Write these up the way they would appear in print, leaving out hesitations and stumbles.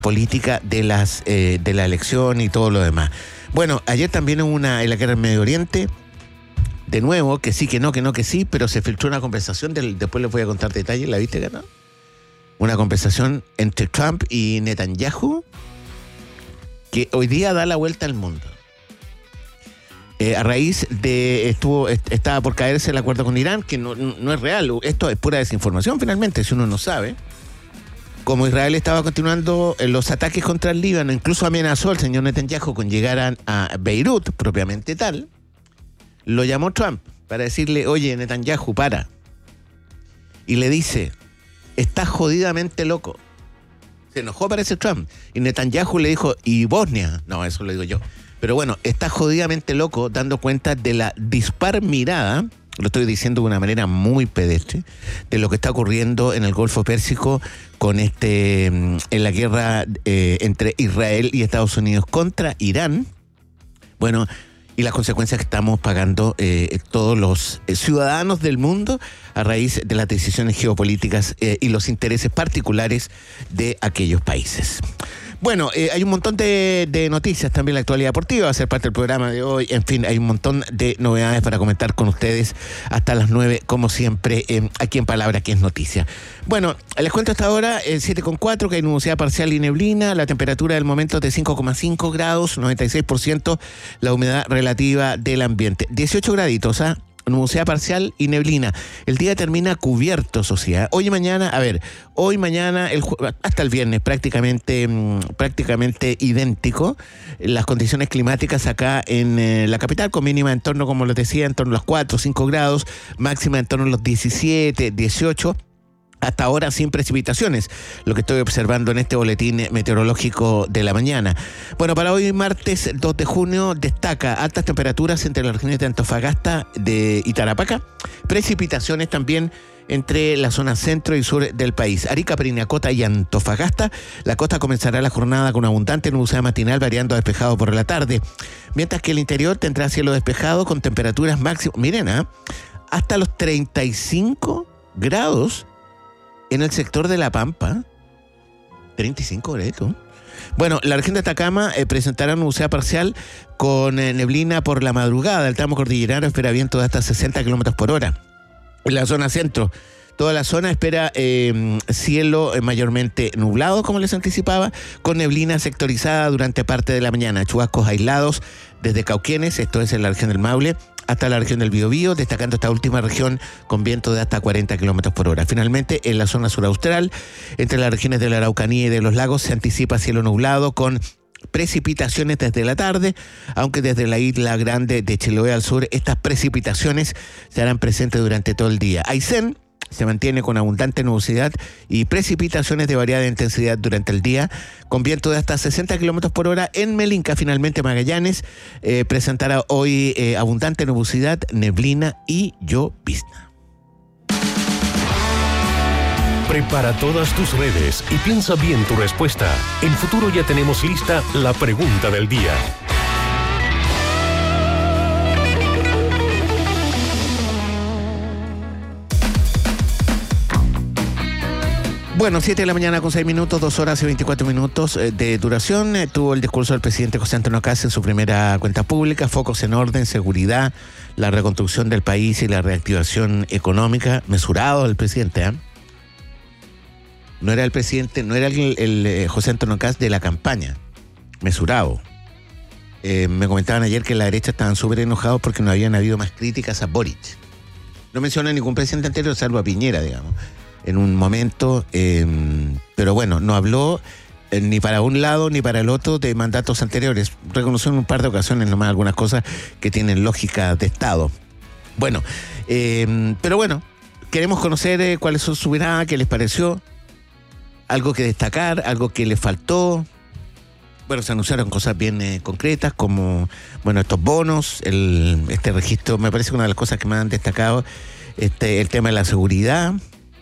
política de la elección y todo lo demás. Bueno, ayer también hubo en la guerra del Medio Oriente, de nuevo, que sí, que no, que sí, pero se filtró una conversación, después les voy a contar detalles, ¿la viste, Gana? Una conversación entre Trump y Netanyahu, que hoy día da la vuelta al mundo. A raíz de estaba por caerse el acuerdo con Irán, que no es real, esto es pura desinformación finalmente, si uno no sabe. Como Israel estaba continuando los ataques contra el Líbano, incluso amenazó al señor Netanyahu con llegar a Beirut, propiamente tal, lo llamó Trump para decirle, oye, Netanyahu, para. Y le dice, estás jodidamente loco. Se enojó, parece, Trump. Y Netanyahu le dijo, ¿y Bosnia? No, eso lo digo yo. Pero bueno, está jodidamente loco, dando cuenta de la dispar mirada, lo estoy diciendo de una manera muy pedestre, de lo que está ocurriendo en el Golfo Pérsico en la guerra entre Israel y Estados Unidos contra Irán. Bueno, y las consecuencias que estamos pagando todos los ciudadanos del mundo a raíz de las decisiones geopolíticas y los intereses particulares de aquellos países. Bueno, hay un montón de noticias, también la actualidad deportiva va a ser parte del programa de hoy. En fin, hay un montón de novedades para comentar con ustedes hasta las 9, como siempre, aquí en Palabra que es Noticia. Bueno, les cuento hasta ahora, 7,4, que hay nubosidad parcial y neblina, la temperatura del momento es de 5,5 grados, 96% la humedad relativa del ambiente. 18 graditos, ¿ah? Nubosidad parcial y neblina. El día termina cubierto, sociedad. Hoy y mañana, hasta el viernes prácticamente idéntico. Las condiciones climáticas acá en la capital, con mínima en torno, como les decía, en torno a los 4 o 5 grados, máxima en torno a los 17, 18. Hasta ahora sin precipitaciones, lo que estoy observando en este boletín meteorológico de la mañana. Bueno, para hoy martes 2 de junio destaca altas temperaturas entre las regiones de Antofagasta y Tarapacá, precipitaciones también entre la zona centro y sur del país. Arica, Parinacota y Antofagasta. La costa comenzará la jornada con abundante nubosidad matinal, variando a despejado por la tarde, mientras que el interior tendrá cielo despejado con temperaturas máximas, miren, hasta los 35 grados en el sector de La Pampa. 35 grados. Bueno, la región de Atacama presentará nubosidad parcial con neblina por la madrugada. El tramo cordillerano espera viento de hasta 60 kilómetros por hora. En la zona centro, toda la zona espera cielo mayormente nublado, como les anticipaba, con neblina sectorizada durante parte de la mañana. Chubascos aislados desde Cauquenes, esto es en la región del Maule, hasta la región del Biobío, destacando esta última región con viento de hasta 40 kilómetros por hora. Finalmente, en la zona suraustral, entre las regiones de la Araucanía y de los lagos, se anticipa cielo nublado con precipitaciones desde la tarde, aunque desde la isla grande de Chiloé al sur, estas precipitaciones se harán presentes durante todo el día. Aysén se mantiene con abundante nubosidad y precipitaciones de variada intensidad durante el día, con viento de hasta 60 kilómetros por hora. En Melinca, finalmente, Magallanes presentará hoy abundante nubosidad, neblina y llovizna. Prepara todas tus redes y piensa bien tu respuesta. En Futuro ya tenemos lista la pregunta del día. Bueno, 7 de la mañana con 6 minutos, 2 horas y 24 minutos de duración. Tuvo el discurso del presidente José Antonio Kast en su primera cuenta pública. Focos en orden, seguridad, la reconstrucción del país y la reactivación económica. Mesurado el presidente, ¿eh? No era el presidente, no era el José Antonio Kast de la campaña. Mesurado. Me comentaban ayer que la derecha estaban súper enojados porque no habían habido más críticas a Boric. No menciona ningún presidente anterior, salvo a Piñera, digamos, en un momento, pero bueno, no habló ni para un lado ni para el otro de mandatos anteriores. Reconoció en un par de ocasiones nomás algunas cosas que tienen lógica de Estado. Bueno, pero bueno, queremos conocer cuál es su mirada, qué les pareció, algo que destacar, algo que les faltó. Bueno, se anunciaron cosas bien concretas, como, bueno, estos bonos, este registro. Me parece que una de las cosas que más han destacado, el tema de la seguridad,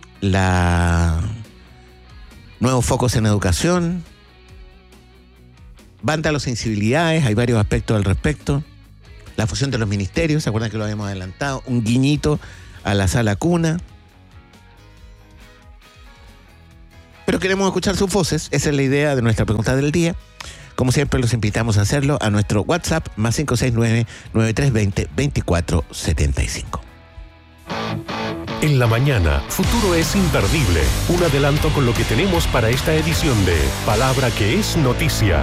nuevos focos en educación, vándalos e incivilidades, hay varios aspectos al respecto. La fusión de los ministerios, ¿se acuerdan que lo habíamos adelantado? Un guiñito a la sala cuna. Pero queremos escuchar sus voces. Esa es la idea de nuestra pregunta del día. Como siempre, los invitamos a hacerlo a nuestro WhatsApp más 569-9320-2475. En la mañana, Futuro es imperdible. Un adelanto con lo que tenemos para esta edición de Palabra que es Noticia.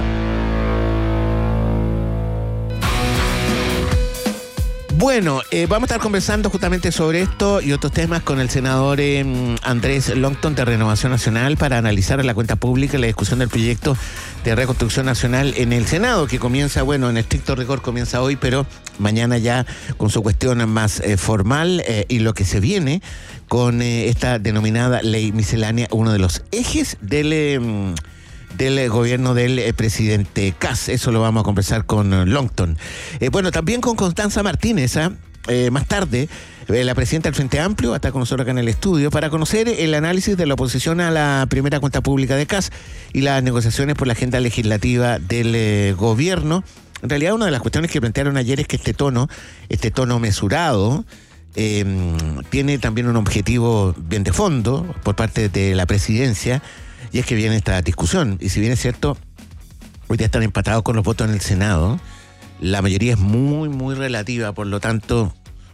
Bueno, vamos a estar conversando justamente sobre esto y otros temas con el senador Andrés Longton de Renovación Nacional para analizar la cuenta pública y la discusión del proyecto de reconstrucción nacional en el Senado, que comienza, bueno, en estricto rigor comienza hoy, pero mañana ya con su cuestión más formal y lo que se viene con esta denominada ley miscelánea, uno de los ejes del gobierno del presidente Kast. Eso lo vamos a conversar con Longton. Bueno, también con Constanza Martínez, más tarde, la presidenta del Frente Amplio, está con nosotros acá en el estudio, para conocer el análisis de la oposición a la primera cuenta pública de Kast y las negociaciones por la agenda legislativa del gobierno. En realidad, una de las cuestiones que plantearon ayer es que este tono mesurado, tiene también un objetivo bien de fondo por parte de la presidencia. Y es que viene esta discusión, y si bien es cierto, hoy día están empatados con los votos en el Senado, la mayoría es muy, muy relativa, por lo tanto,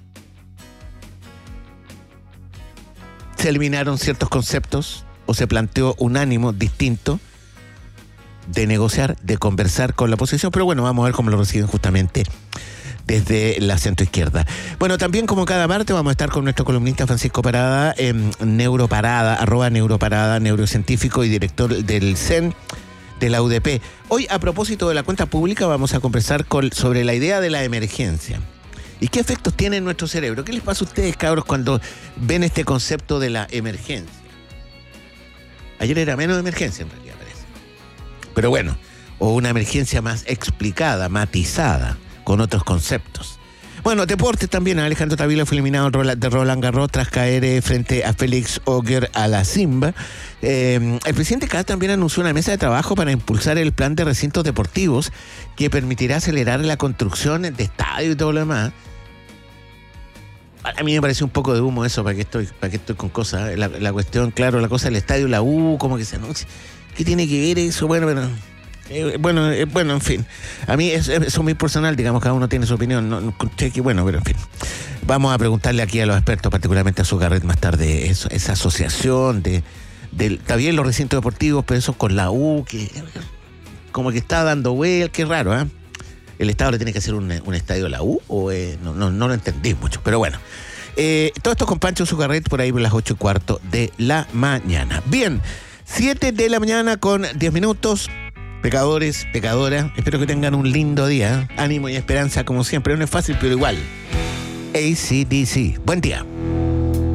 se eliminaron ciertos conceptos o se planteó un ánimo distinto de negociar, de conversar con la oposición, pero bueno, vamos a ver cómo lo reciben justamente desde la centroizquierda. Bueno, también como cada martes vamos a estar con nuestro columnista Francisco Parada, Neuroparada, @Neuroparada, neurocientífico y director del CEN de la UDP. Hoy, a propósito de la cuenta pública, vamos a conversar sobre la idea de la emergencia. ¿Y qué efectos tiene en nuestro cerebro? ¿Qué les pasa a ustedes, cabros, cuando ven este concepto de la emergencia? Ayer era menos emergencia, en realidad, parece. Pero bueno, o una emergencia más explicada, matizada, con otros conceptos. Bueno, deportes también. Alejandro Tavila fue eliminado de Roland Garros tras caer frente a Félix Auger a la Simba. El presidente Kast también anunció una mesa de trabajo para impulsar el plan de recintos deportivos que permitirá acelerar la construcción de estadios y todo lo demás. A mí me parece un poco de humo eso, para que estoy con cosas. La cuestión, claro, la cosa del estadio, la U, como que se anuncia. ¿Qué tiene que ver eso? Bueno, pero... Bueno, en fin. A mí eso es muy personal, digamos, cada uno tiene su opinión. Bueno, pero en fin. Vamos a preguntarle aquí a los expertos, particularmente a Sugarret más tarde, esa asociación está bien los recintos deportivos, pero eso con la U, que como que está dando vueltas, qué raro, ¿eh? ¿El Estado le tiene que hacer un estadio a la U? O no lo entendí mucho, pero bueno. Todo esto con Pancho Sugarret por ahí por las 8:15 de la mañana. Bien, 7 de la mañana con 10 minutos. Pecadores, pecadoras, espero que tengan un lindo día. Ánimo y esperanza como siempre. No es fácil, pero igual. AC/DC. Buen día.